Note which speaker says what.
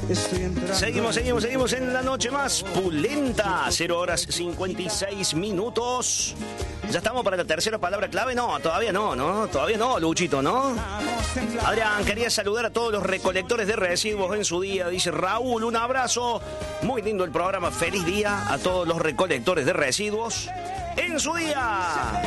Speaker 1: Seguimos en la noche más pulenta. 0 horas 56 minutos. ¿Ya estamos para la tercera palabra clave? No, todavía no, todavía no, Luchito, ¿no? Adrián, quería saludar a todos los recolectores de residuos en su día. Dice Raúl, un abrazo. Muy lindo el programa. Feliz día a todos los recolectores de residuos en su día.